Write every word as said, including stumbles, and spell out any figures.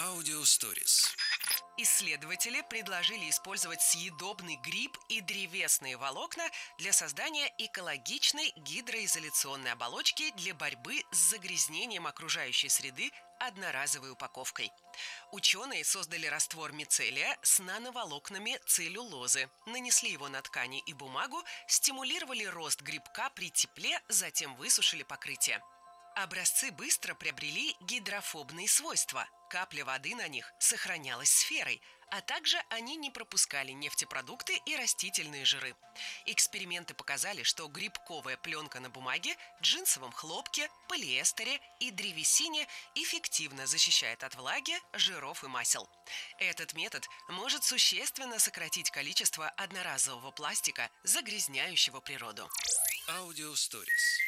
Аудиосторис. Исследователи предложили использовать съедобный гриб и древесные волокна для создания экологичной гидроизоляционной оболочки для борьбы с загрязнением окружающей среды одноразовой упаковкой. Ученые создали раствор мицелия с нановолокнами целлюлозы, нанесли его на ткани и бумагу, стимулировали рост грибка при тепле, затем высушили покрытие. Образцы быстро приобрели гидрофобные свойства. Капля воды на них сохранялась сферой, а также они не пропускали нефтепродукты и растительные жиры. Эксперименты показали, что грибковая пленка на бумаге, джинсовом хлопке, полиэстере и древесине эффективно защищает от влаги, жиров и масел. Этот метод может существенно сократить количество одноразового пластика, загрязняющего природу. Аудиосторис.